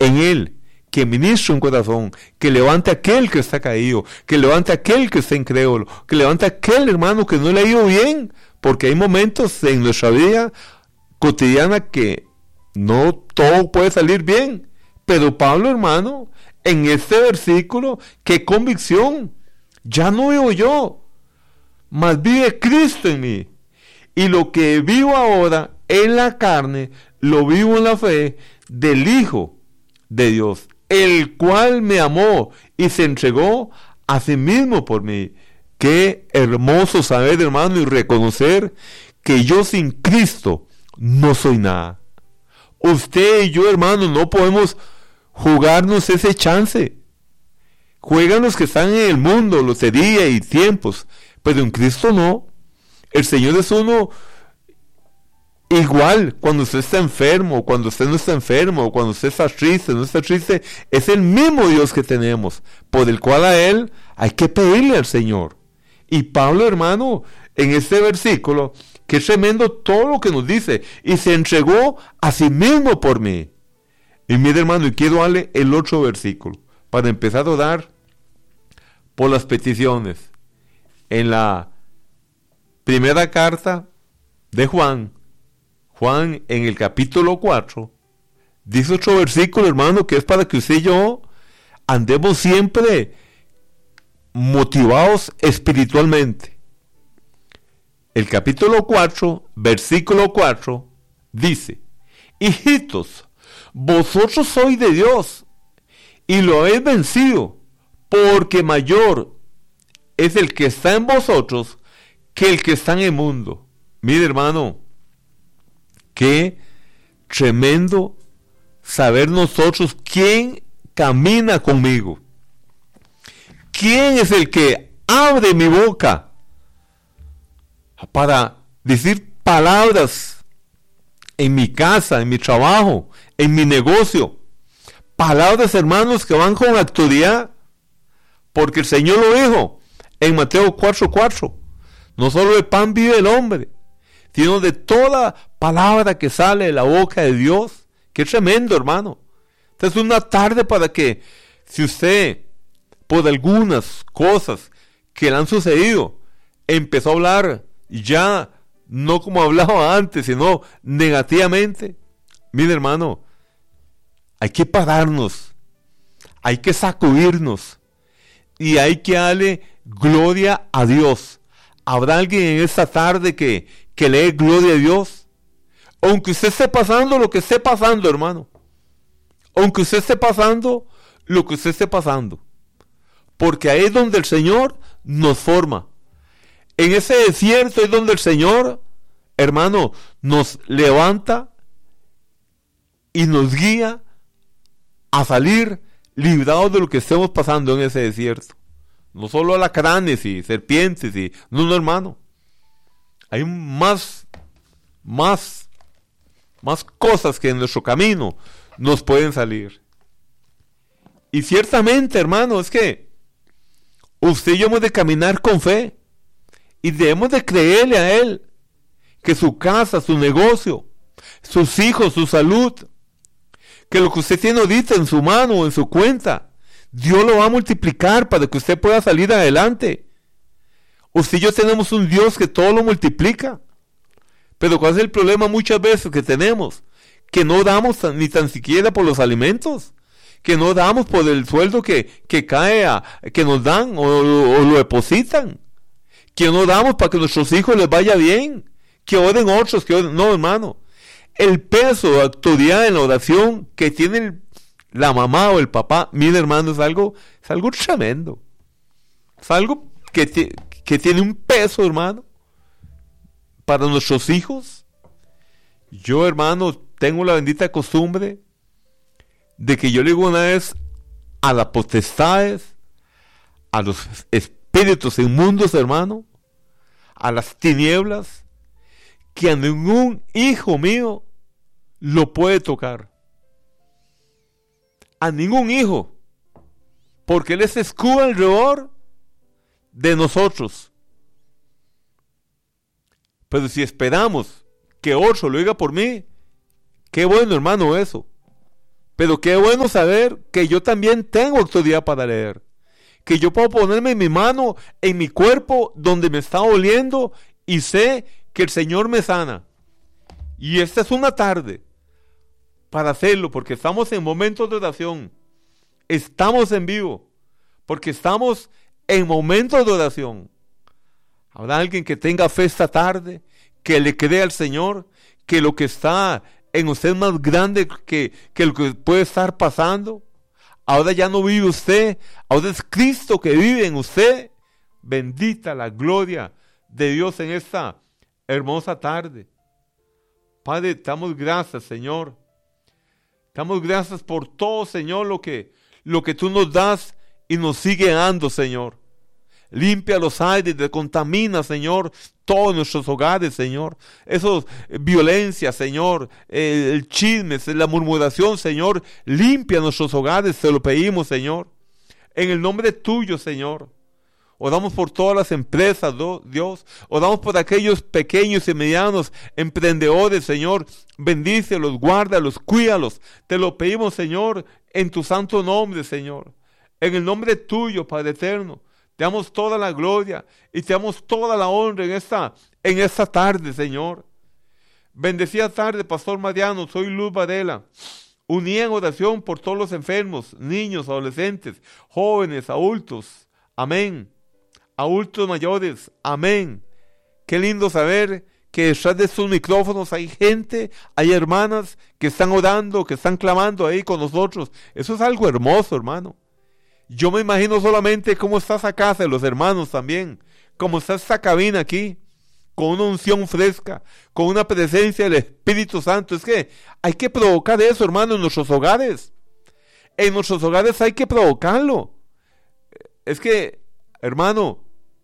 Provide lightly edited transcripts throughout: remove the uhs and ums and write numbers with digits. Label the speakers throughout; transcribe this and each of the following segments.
Speaker 1: en Él, que ministre un corazón, que levante a aquel que está caído, que levante a aquel que está incrédulo, que levante a aquel hermano que no le ha ido bien, porque hay momentos en nuestra vida cotidiana que no todo puede salir bien. Pero Pablo, hermano, en este versículo, qué convicción, ya no vivo yo, mas vive Cristo en mí. Y lo que vivo ahora en la carne, lo vivo en la fe del Hijo de Dios, el cual me amó y se entregó a sí mismo por mí. Qué hermoso saber, hermano, y reconocer que yo sin Cristo no soy nada. Usted y yo, hermano, no podemos jugarnos ese chance. Juegan los que están en el mundo, lotería y tiempos, pero en Cristo no. El Señor es uno igual cuando usted está enfermo, cuando usted no está enfermo, cuando usted está triste, no está triste. Es el mismo Dios que tenemos, por el cual a Él hay que pedirle al Señor. Y Pablo, hermano, en este versículo, qué tremendo todo lo que nos dice, y se entregó a sí mismo por mí. Y mire, hermano, y quiero darle el otro versículo para empezar a orar por las peticiones. En la primera carta de Juan en el capítulo 4, dice otro versículo, hermano, que es para que usted y yo andemos siempre motivados espiritualmente. El capítulo 4, versículo 4, dice: hijitos, vosotros sois de Dios, y lo habéis vencido, porque mayor es el que está en vosotros que el que está en el mundo. Mire, hermano, qué tremendo saber nosotros quién camina conmigo. ¿Quién es el que abre mi boca para decir palabras en mi casa, en mi trabajo, en mi negocio? Palabras, hermanos, que van con autoridad, porque el Señor lo dijo en Mateo 4:4. No solo de pan vive el hombre, sino de toda palabra que sale de la boca de Dios. Qué tremendo, hermano. Esta es una tarde para que, si usted, por algunas cosas que le han sucedido, empezó a hablar ya no como hablaba antes, sino negativamente, mire, hermano, hay que pararnos, hay que sacudirnos y hay que darle gloria a Dios. ¿Habrá alguien en esta tarde que le dé gloria a Dios? Aunque usted esté pasando lo que esté pasando, hermano, aunque usted esté pasando lo que usted esté pasando, porque ahí es donde el Señor nos forma. En ese desierto es donde el Señor, hermano, nos levanta y nos guía a salir librados de lo que estemos pasando en ese desierto. No solo alacranes y serpientes y... No, hermano. Hay más cosas que en nuestro camino nos pueden salir. Y ciertamente, hermano, es que usted y yo hemos de caminar con fe y debemos de creerle a Él que su casa, su negocio, sus hijos, su salud, que lo que usted tiene ahorita en su mano o en su cuenta, Dios lo va a multiplicar para que usted pueda salir adelante. Usted y yo tenemos un Dios que todo lo multiplica. Pero ¿cuál es el problema muchas veces que tenemos? Que no damos ni tan siquiera por los alimentos, que no damos por el sueldo que cae, que nos dan o lo depositan, que no damos para que a nuestros hijos les vaya bien, que oren otros, que oren. No, hermano, el peso de autoridad en la oración que tiene la mamá o el papá, mire, hermano, es algo tremendo, es algo que tiene un peso, hermano, para nuestros hijos. Yo, hermano, tengo la bendita costumbre de que yo le digo una vez a las potestades, a los espíritus inmundos, hermano, a las tinieblas, que a ningún hijo mío lo puede tocar. A ningún hijo, porque Él es escudo alrededor de nosotros. Pero si esperamos que otro lo diga por mí, qué bueno, hermano, eso. Pero qué bueno saber que yo también tengo autoridad para leer. Que yo puedo ponerme mi mano en mi cuerpo donde me está doliendo y sé que el Señor me sana. Y esta es una tarde para hacerlo, porque estamos en momentos de oración. Estamos en vivo, porque estamos en momentos de oración. Habrá alguien que tenga fe esta tarde, que le crea al Señor, que lo que está en usted es más grande que lo que puede estar pasando. Ahora ya no vive usted, ahora es Cristo que vive en usted. Bendita la gloria de Dios en esta hermosa tarde. Padre, te damos gracias, Señor. Te damos gracias por todo, Señor, lo que tú nos das y nos sigue dando, Señor. Limpia los aires, descontamina, Señor, todos nuestros hogares, Señor. Esos violencias, Señor, el chisme, la murmuración, Señor. Limpia nuestros hogares, te lo pedimos, Señor. En el nombre tuyo, Señor. Oramos por todas las empresas, Dios. Oramos por aquellos pequeños y medianos emprendedores, Señor. Bendícelos, guárdalos, cuídalos. Te lo pedimos, Señor, en tu santo nombre, Señor. En el nombre tuyo, Padre eterno. Te damos toda la gloria y te damos toda la honra en esta tarde, Señor. Bendecida tarde, Pastor Mariano. Soy Luz Varela. Uní en oración por todos los enfermos, niños, adolescentes, jóvenes, adultos. Amén. Adultos mayores. Amén. Qué lindo saber que detrás de estos micrófonos hay gente, hay hermanas que están orando, que están clamando ahí con nosotros. Eso es algo hermoso, hermano. Yo me imagino solamente cómo está esa casa de los hermanos también, cómo está esta cabina aquí, con una unción fresca, con una presencia del Espíritu Santo. Es que hay que provocar eso, hermano, en nuestros hogares. En nuestros hogares hay que provocarlo. Es que, hermano,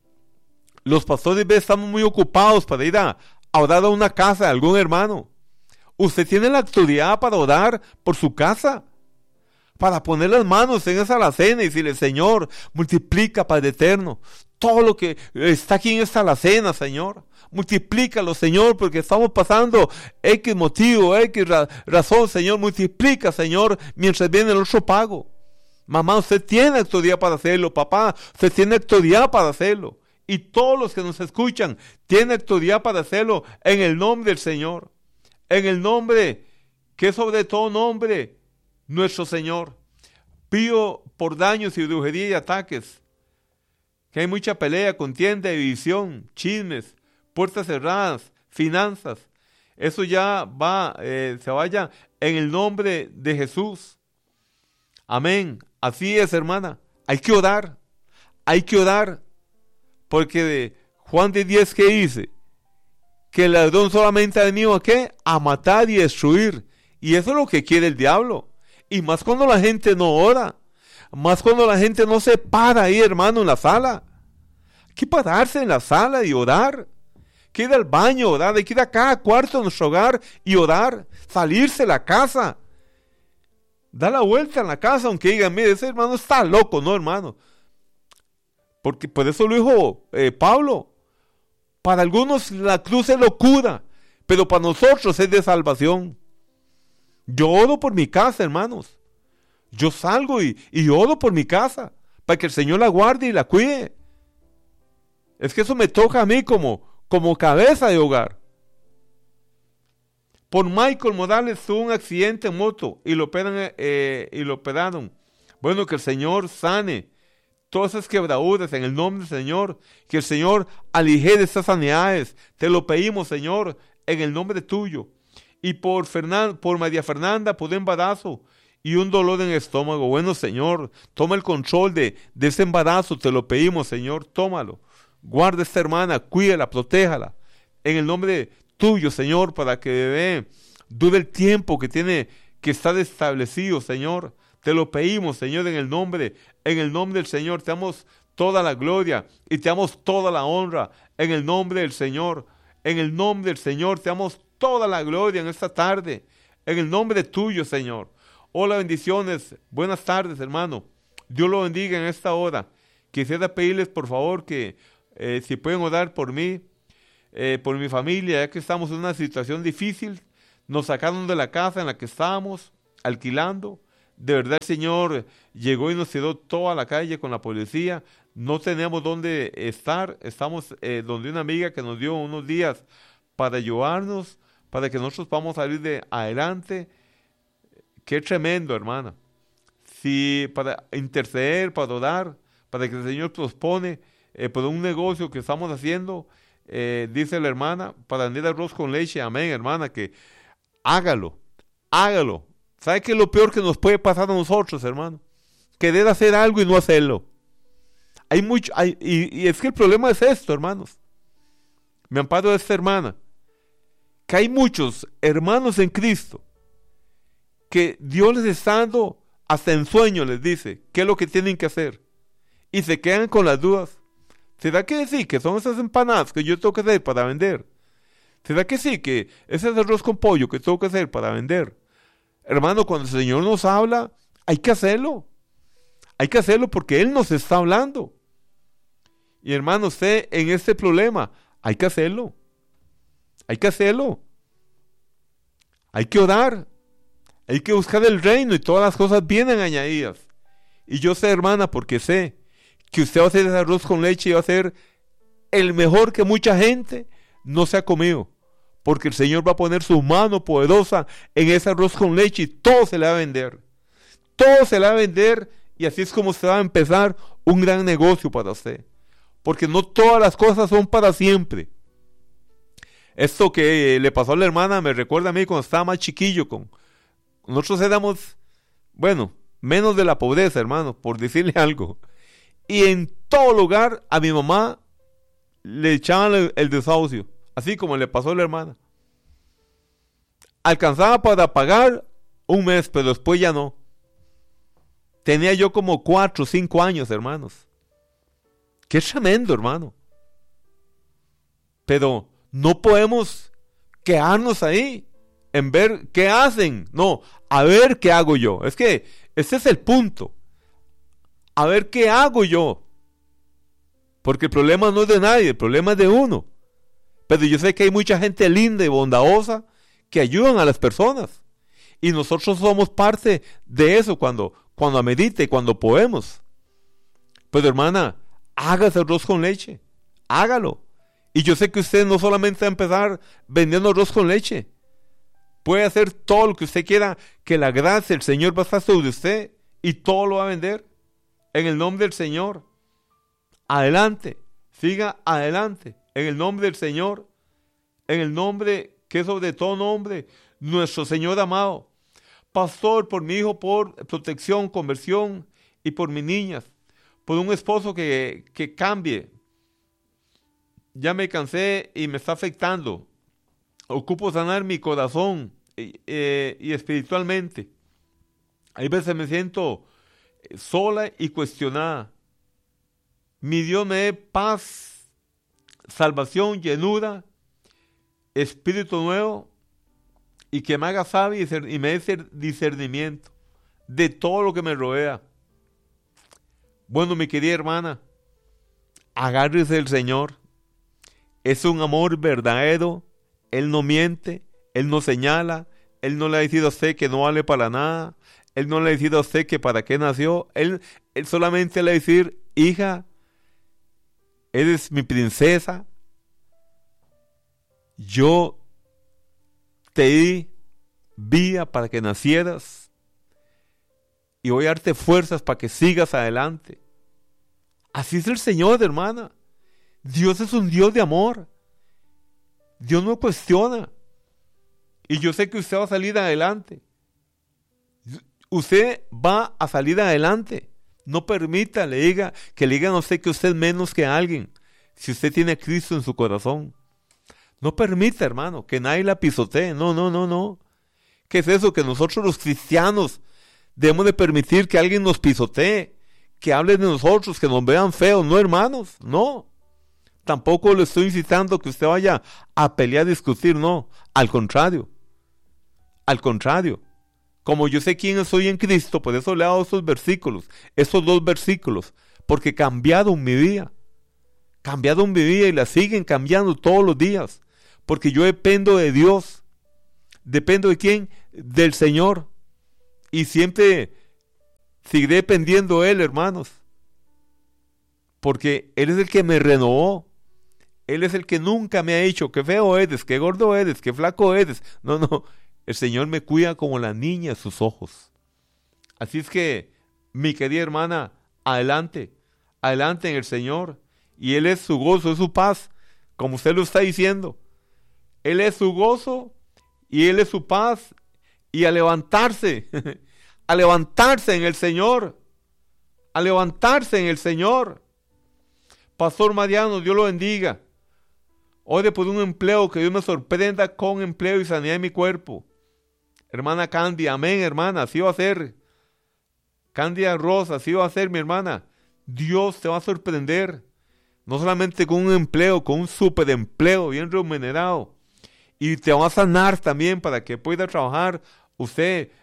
Speaker 1: los pastores estamos muy ocupados para ir a orar a una casa de algún hermano. Usted tiene la autoridad para orar por su casa, para poner las manos en esa alacena y decirle: Señor, multiplica, Padre eterno, todo lo que está aquí en esta alacena, Señor. Multiplícalo, Señor, porque estamos pasando X motivo, X razón, Señor. Multiplica, Señor, mientras viene el otro pago. Mamá, usted tiene autoridad para hacerlo. Papá, usted tiene autoridad para hacerlo. Y todos los que nos escuchan tienen autoridad para hacerlo en el nombre del Señor. En el nombre que es sobre todo nombre, nuestro Señor. Pido por daños y brujería y ataques, que hay mucha pelea, contienda, división, chismes, puertas cerradas, finanzas. Eso ya se vaya en el nombre de Jesús. Amén. Así es, hermana. Hay que orar. Porque de Juan 10, ¿qué dice? Que el ladrón solamente ha venido ¿a qué? A matar y destruir. Y eso es lo que quiere el diablo. Y más cuando la gente no ora. Más cuando la gente no se para ahí, hermano, en la sala. Hay que pararse en la sala y orar. Hay que ir al baño, orar. Hay que ir a cada cuarto de nuestro hogar y orar. Salirse de la casa. Dar la vuelta en la casa, aunque digan: mire, ese hermano está loco. No, hermano. Porque por eso lo dijo Pablo. Para algunos la cruz es locura, pero para nosotros es de salvación. Yo oro por mi casa, hermanos. Yo salgo y oro por mi casa, para que el Señor la guarde y la cuide. Es que eso me toca a mí como cabeza de hogar. Por Michael Morales tuvo un accidente en moto y lo operaron. Bueno, que el Señor sane todas esas quebraduras en el nombre del Señor. Que el Señor aligere esas sanidades. Te lo pedimos, Señor, en el nombre tuyo. Y por María Fernanda, por un embarazo y un dolor en el estómago. Bueno, Señor, toma el control de ese embarazo. Te lo pedimos, Señor, tómalo. Guarda a esta hermana, cuídala, protéjala. En el nombre tuyo, Señor, para que bebé dure el tiempo que estar establecido, Señor. Te lo pedimos, Señor, en el nombre del Señor. Te damos toda la gloria y te damos toda la honra en el nombre del Señor. En el nombre del Señor te damos toda la gloria en esta tarde. En el nombre tuyo, Señor. Hola, bendiciones. Buenas tardes, hermano. Dios lo bendiga en esta hora. Quisiera pedirles, por favor, que si pueden orar por mí, por mi familia, ya que estamos en una situación difícil. Nos sacaron de la casa en la que estábamos alquilando. de verdad el Señor llegó y nos tiró toda la calle con la policía. No tenemos dónde estar. Estamos donde una amiga que nos dio unos días para ayudarnos, para que nosotros podamos salir de adelante. Qué tremendo, hermana. Si para interceder, para orar, para que el Señor prospone por un negocio que estamos haciendo, dice la hermana, para vender arroz con leche, amén, hermana, que hágalo, hágalo. ¿Sabe qué es lo peor que nos puede pasar a nosotros, hermano? Querer hacer algo y no hacerlo. Hay mucho, y es que el problema es esto, hermanos. Me amparo de esta hermana, que hay muchos hermanos en Cristo que Dios les está dando, hasta en sueño les dice qué es lo que tienen que hacer, y se quedan con las dudas. ¿Será que sí, que son esas empanadas que yo tengo que hacer para vender? ¿Será que sí, que ese arroz con pollo que tengo que hacer para vender? Hermano, cuando el Señor nos habla, hay que hacerlo. Hay que hacerlo porque Él nos está hablando. Y hermano, usted en este problema, hay que hacerlo. Hay que hacerlo. Hay que orar. Hay que buscar el reino y todas las cosas vienen añadidas. Y yo sé, hermana, porque sé que usted va a hacer ese arroz con leche y va a ser el mejor que mucha gente no se ha comido. Porque el Señor va a poner su mano poderosa en ese arroz con leche y todo se le va a vender. Todo se le va a vender y así es como se va a empezar un gran negocio para usted. Porque no todas las cosas son para siempre. Esto que le pasó a la hermana me recuerda a mí cuando estaba más chiquillo. Nosotros éramos, bueno, menos de la pobreza, hermano, por decirle algo. Y en todo lugar a mi mamá le echaban el desahucio. Así como le pasó a la hermana. Alcanzaba para pagar un mes, pero después ya no. Tenía yo como 4 o 5 años, hermanos. Qué tremendo, hermano. Pero no podemos quedarnos ahí en ver qué hacen. No, a ver qué hago yo. Es que ese es el punto. A ver qué hago yo. Porque el problema no es de nadie, el problema es de uno. Pero yo sé que hay mucha gente linda y bondadosa que ayudan a las personas. Y nosotros somos parte de eso cuando amerite, cuando podemos. Pero hermana, hágase arroz con leche. Hágalo. Y yo sé que usted no solamente va a empezar vendiendo arroz con leche. Puede hacer todo lo que usted quiera, que la gracia del Señor va a estar sobre usted y todo lo va a vender. En el nombre del Señor. Adelante. Siga adelante. En el nombre del Señor, en el nombre que es sobre todo nombre, nuestro Señor amado. Pastor, por mi hijo, por protección, conversión, y por mis niñas, por un esposo que cambie. Ya me cansé y me está afectando. Ocupo sanar mi corazón y espiritualmente. Hay veces me siento sola y cuestionada. Mi Dios me dé paz, salvación, llenura, espíritu nuevo y que me haga sabio y me dé discernimiento de todo lo que me rodea. Bueno, mi querida hermana, agárrese del Señor. Es un amor verdadero. Él no miente, Él no señala, Él no le ha dicho a usted que no vale para nada, Él no le ha dicho a usted que para qué nació, Él solamente le va a decir, hija, eres mi princesa, yo te di vida para que nacieras y voy a darte fuerzas para que sigas adelante. Así es el Señor, hermana. Dios es un Dios de amor. Dios no cuestiona. Y yo sé que usted va a salir adelante. Usted va a salir adelante. No permita que le digan a usted que usted es menos que alguien. Si usted tiene a Cristo en su corazón. No permita, hermano, que nadie la pisotee. No. ¿Qué es eso? Que nosotros los cristianos debemos de permitir que alguien nos pisotee. Que hablen de nosotros, que nos vean feos. No, hermanos, no. Tampoco le estoy incitando que usted vaya a pelear, a discutir, no. Al contrario. Como yo sé quién soy en Cristo, por eso le he dado esos dos versículos, porque cambiaron mi vida y la siguen cambiando todos los días, porque yo dependo de Dios. ¿Dependo de quién? Del Señor. Y siempre seguiré dependiendo de Él, hermanos. Porque Él es el que me renovó. Él es el que nunca me ha dicho que feo eres, que gordo eres, que flaco eres. No. El Señor me cuida como la niña de sus ojos. Así es que, mi querida hermana, adelante en el Señor. Y Él es su gozo, es su paz, como usted lo está diciendo. Él es su gozo y Él es su paz. Y a levantarse, a levantarse en el Señor. A levantarse en el Señor. Pastor Mariano, Dios lo bendiga. Ore por un empleo, que Dios me sorprenda con empleo y sanidad en mi cuerpo. Hermana Candy, amén, hermana, así va a ser. Cándida Rosa, así va a ser, mi hermana. Dios te va a sorprender. No solamente con un empleo, con un super empleo bien remunerado. Y te va a sanar también para que pueda trabajar usted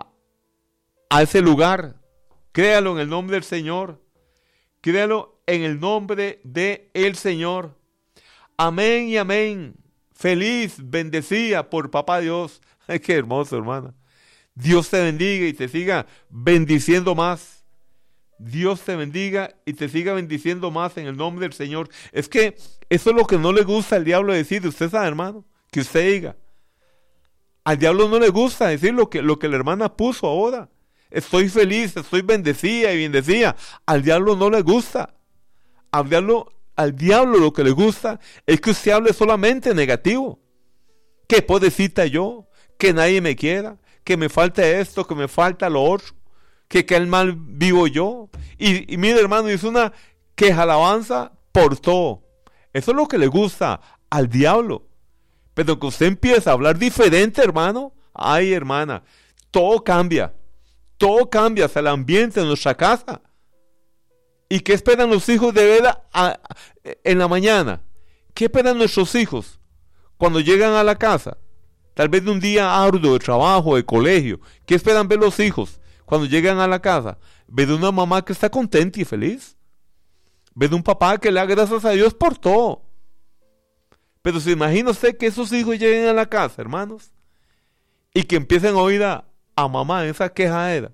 Speaker 1: a ese lugar. Créalo en el nombre del Señor. Créalo en el nombre del Señor. Amén y amén. Feliz, bendecida por Papá Dios. Ay, qué hermoso, hermana. Dios te bendiga y te siga bendiciendo más. Dios te bendiga y te siga bendiciendo más en el nombre del Señor. Es que eso es lo que no le gusta al diablo decir. Usted sabe, hermano, que usted diga. Al diablo no le gusta decir lo que la hermana puso ahora. Estoy feliz, estoy bendecida y bendecida. Al diablo no le gusta. Al diablo lo que le gusta es que usted hable solamente negativo. Que pobrecita yo, que nadie me quiera, que me falta esto, que me falta lo otro, que el mal vivo yo. Y mire, hermano, es una queja alabanza por todo. Eso es lo que le gusta al diablo. Pero que usted empieza a hablar diferente, hermano, ay, hermana, todo cambia hasta el ambiente de nuestra casa. ¿Y qué esperan los hijos de ver en la mañana? ¿Qué esperan nuestros hijos cuando llegan a la casa? Tal vez de un día arduo de trabajo, de colegio. ¿Qué esperan ver los hijos cuando llegan a la casa? Ver una mamá que está contenta y feliz. Ver un papá que le da gracias a Dios por todo. Pero se imagina usted que esos hijos lleguen a la casa, hermanos, y que empiecen a oír a mamá en esa quejadera.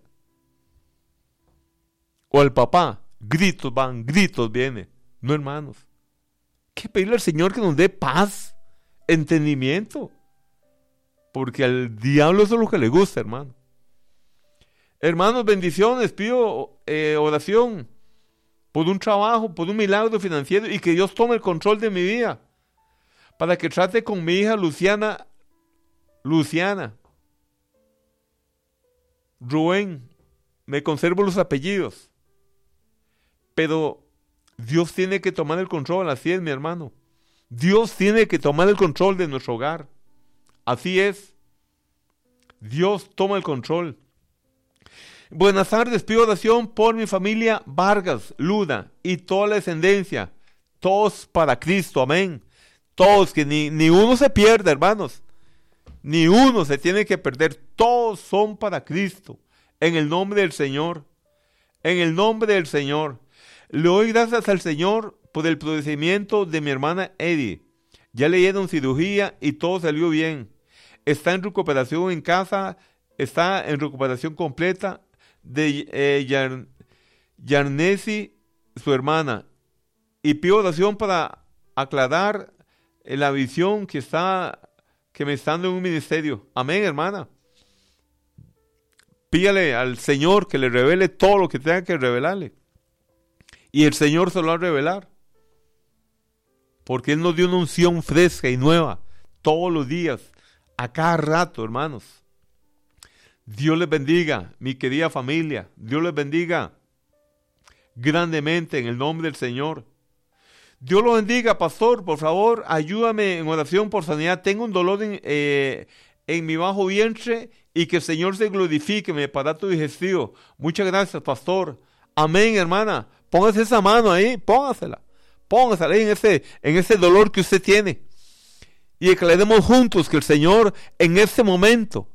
Speaker 1: O al papá. Gritos van, gritos vienen. No, hermanos. Hay que pedirle al Señor que nos dé paz, entendimiento. Porque al diablo eso es lo que le gusta, hermano. Hermanos, bendiciones. Pido oración por un trabajo, por un milagro financiero y que Dios tome el control de mi vida. Para que trate con mi hija Luciana. Rubén. Me conservo los apellidos. Pero Dios tiene que tomar el control, así es, mi hermano. Dios tiene que tomar el control de nuestro hogar. Así es. Dios toma el control. Buenas tardes, pido oración por mi familia Vargas, Luna y toda la descendencia. Todos para Cristo, amén. Todos, que ni uno se pierde, hermanos. Ni uno se tiene que perder. Todos son para Cristo. En el nombre del Señor. En el nombre del Señor. Le doy gracias al Señor por el procedimiento de mi hermana Eddie. Ya le dieron cirugía y todo salió bien. Está en recuperación en casa. Está en recuperación completa de Yarnesi, su hermana. Y pido oración para aclarar la visión que me está dando en un ministerio. Amén, hermana. Pídale al Señor que le revele todo lo que tenga que revelarle. Y el Señor se lo va a revelar. Porque Él nos dio una unción fresca y nueva. Todos los días. A cada rato, hermanos. Dios les bendiga, mi querida familia. Dios les bendiga grandemente en el nombre del Señor. Dios lo bendiga, pastor. Por favor, ayúdame en oración por sanidad. Tengo un dolor en mi bajo vientre y que el Señor se glorifique en mi aparato digestivo. Muchas gracias, pastor. Amén, hermana. Póngase esa mano ahí, póngasela ahí en ese dolor que usted tiene. Y declaremos juntos que el Señor en este momento,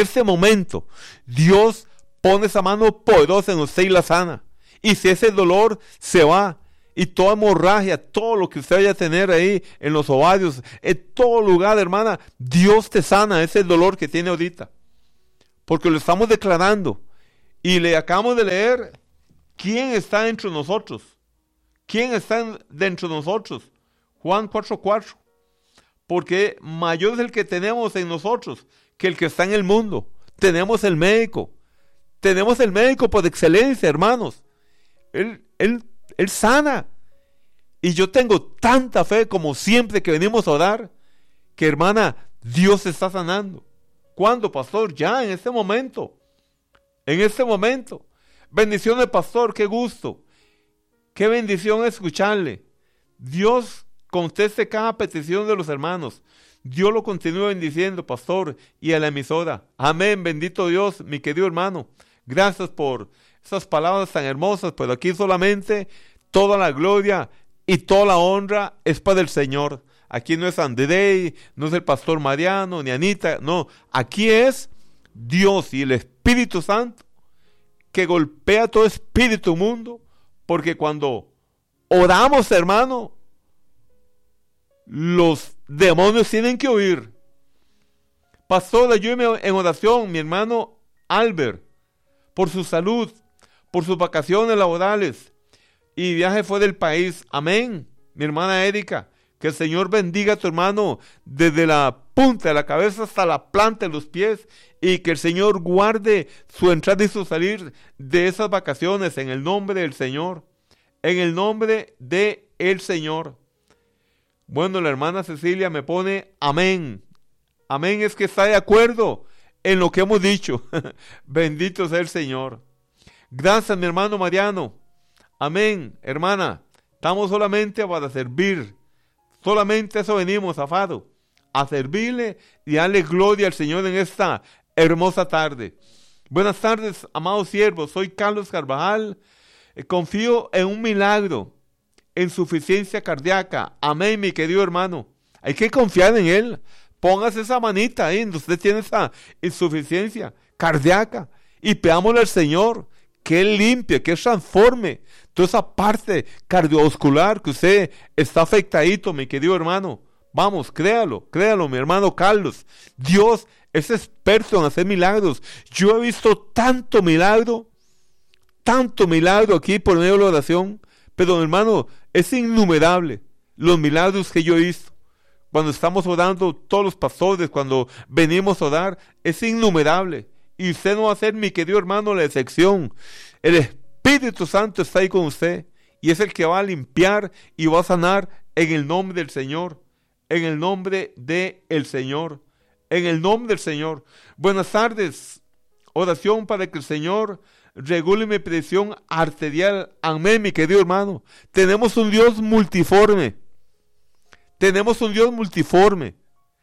Speaker 1: Dios pone esa mano poderosa en usted y la sana. Y si ese dolor se va, y toda hemorragia, todo lo que usted vaya a tener ahí en los ovarios, en todo lugar, hermana, Dios te sana ese dolor que tiene ahorita. Porque lo estamos declarando. Y le acabamos de leer, ¿quién está entre nosotros? ¿Quién está dentro de nosotros? Juan 4:4. Porque mayor es el que tenemos en nosotros que el que está en el mundo. Tenemos el médico. Tenemos el médico por excelencia, hermanos. Él sana. Y yo tengo tanta fe como siempre que venimos a orar, que hermana, Dios está sanando. ¿Cuándo, pastor? Ya, en este momento. En este momento. Bendiciones, pastor, qué gusto. Qué bendición escucharle. Dios conteste cada petición de los hermanos. Dios lo continúe bendiciendo, pastor, y a la emisora. Amén, bendito Dios, mi querido hermano. Gracias por esas palabras tan hermosas, pero aquí solamente toda la gloria y toda la honra es para el Señor. Aquí no es Andrei, no es el pastor Mariano, ni Anita, no. Aquí es Dios y el Espíritu Santo que golpea todo espíritu mundo, porque cuando oramos, hermano, los demonios tienen que huir. Pastor, ayúdeme en oración, mi hermano Albert, por su salud, por sus vacaciones laborales y viaje fuera del país. Amén. Mi hermana Erika, que el Señor bendiga a tu hermano desde la punta de la cabeza hasta la planta de los pies, y que el Señor guarde su entrada y su salir de esas vacaciones en el nombre del Señor. En el nombre del Señor. Bueno, la hermana Cecilia me pone amén. Amén es que está de acuerdo en lo que hemos dicho. Bendito sea el Señor. Gracias, mi hermano Mariano. Amén, hermana. Estamos solamente para servir. Solamente eso venimos, Faro, a servirle y darle gloria al Señor en esta hermosa tarde. Buenas tardes, amados siervos. Soy Carlos Carvajal. Confío en un milagro, en suficiencia cardíaca. Amén, mi querido hermano. Hay que confiar en Él. Póngase esa manita ahí donde usted tiene esa insuficiencia cardíaca y pedámosle al Señor que Él limpie, que Él transforme toda esa parte cardiovascular que usted está afectadito, mi querido hermano. Vamos, créalo, mi hermano Carlos. Dios es experto en hacer milagros. Yo he visto tanto milagro aquí por medio de la oración, pero mi hermano, es innumerable los milagros que yo he visto. Cuando estamos orando, todos los pastores, cuando venimos a orar, es innumerable. Y usted no va a ser, mi querido hermano, la excepción. El Espíritu Santo está ahí con usted y es el que va a limpiar y va a sanar en el nombre del Señor. En el nombre del Señor. En el nombre del Señor. Buenas tardes. Oración para que el Señor regule mi presión arterial. Amén, mi querido hermano. Tenemos un Dios multiforme. Tenemos un Dios multiforme.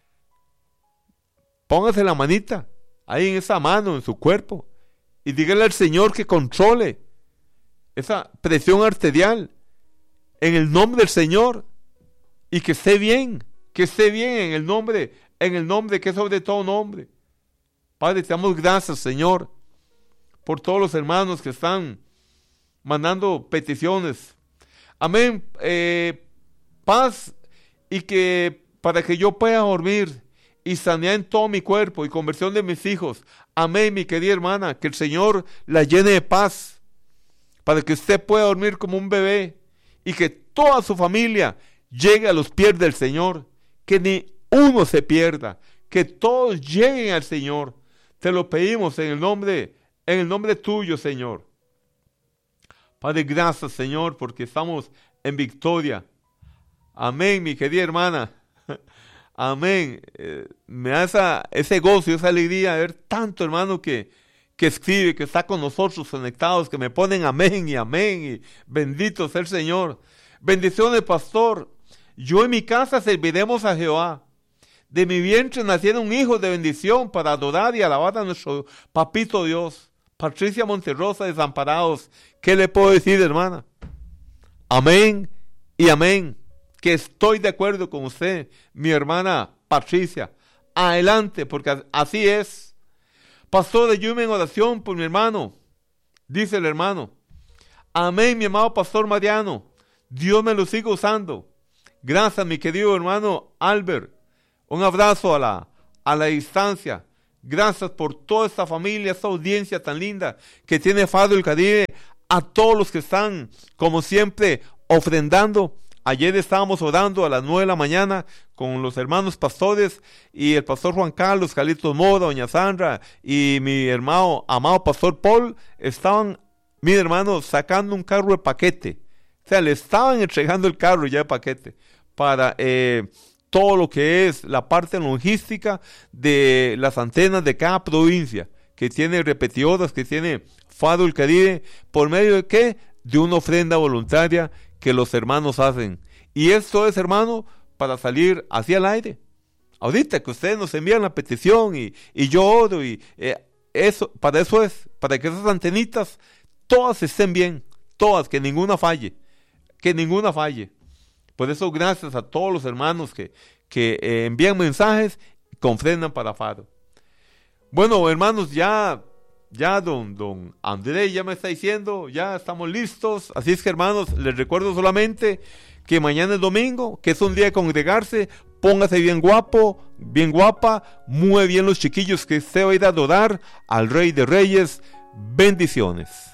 Speaker 1: Póngase la manita ahí en esa mano, en su cuerpo, y dígale al Señor que controle esa presión arterial en el nombre del Señor, y que esté bien en el nombre que es sobre todo nombre. Padre, te damos gracias, Señor, por todos los hermanos que están mandando peticiones. Amén. Paz, y que para que yo pueda dormir y sanear en todo mi cuerpo y conversión de mis hijos. Amén, mi querida hermana, que el Señor la llene de paz, para que usted pueda dormir como un bebé y que toda su familia llegue a los pies del Señor, que ni uno se pierda, que todos lleguen al Señor. Te lo pedimos en el nombre tuyo, Señor. Padre, gracias, Señor, porque estamos en victoria. Amén, mi querida hermana. Amén. Me da ese gozo y esa alegría de ver tanto hermano que escribe, que está con nosotros conectados, que me ponen amén, y bendito sea el Señor. Bendiciones, pastor. Yo en mi casa serviremos a Jehová. De mi vientre nacieron hijos de bendición para adorar y alabar a nuestro papito Dios. Patricia Monterrosa, Desamparados. ¿Qué le puedo decir, hermana? Amén y amén. Que estoy de acuerdo con usted, mi hermana Patricia. Adelante, porque así es. Pastor, ayúdeme en oración por mi hermano. Dice el hermano. Amén, mi amado pastor Mariano. Dios me lo siga usando. Gracias, mi querido hermano Albert. Un abrazo a la distancia. Gracias por toda esta familia, esta audiencia tan linda que tiene Faro del Caribe. A todos los que están, como siempre, ofrendando. Ayer estábamos orando a las 9 de la mañana con los hermanos pastores y el pastor Juan Carlos, Carlitos Mora, doña Sandra y mi hermano, amado pastor Paul, estaban, mis hermanos, sacando un carro de paquete. O sea, le estaban entregando el carro ya de paquete para todo lo que es la parte logística de las antenas de cada provincia, que tiene repetidoras, que tiene Faro del Caribe, ¿por medio de qué? De una ofrenda voluntaria que los hermanos hacen. Y esto es, hermano, para salir hacia el aire. Ahorita que ustedes nos envían la petición y yo oro y eso, para eso es, para que esas antenitas todas estén bien, todas, que ninguna falle, que ninguna falle. Por eso gracias a todos los hermanos que envían mensajes y que ofrendan para Faro. Bueno, hermanos, ya don Andrés ya me está diciendo, ya estamos listos. Así es que, hermanos, les recuerdo solamente que mañana es domingo, que es un día de congregarse. Póngase bien guapo, bien guapa, muy bien los chiquillos, que se va a ir a adorar al Rey de Reyes. Bendiciones.